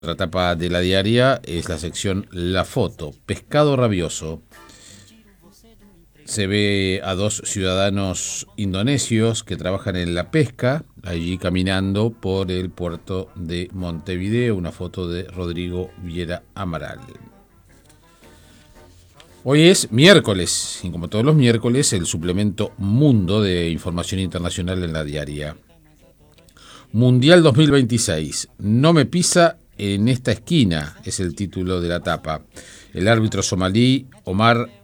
Otra tapa de la diaria es la sección La Foto, pescado rabioso. Se ve a dos ciudadanos indonesios que trabajan en la pesca, allí caminando por el puerto de Montevideo, una foto de Rodrigo Viera Amaral. Hoy es miércoles, y como todos los miércoles, el suplemento Mundo de información internacional en la diaria. Mundial 2026, no me pisa en esta esquina, es el título de la tapa. El árbitro somalí Omar